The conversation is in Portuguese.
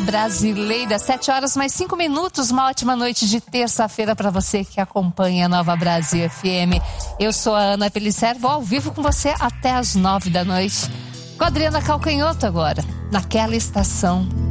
brasileira. 7h mais 5. Uma ótima noite de terça-feira para você que acompanha a Nova Brasil FM. Eu sou a Ana Pellicer, vou ao vivo com você até as 9 da noite. Com a Adriana Calcanhoto agora, naquela estação.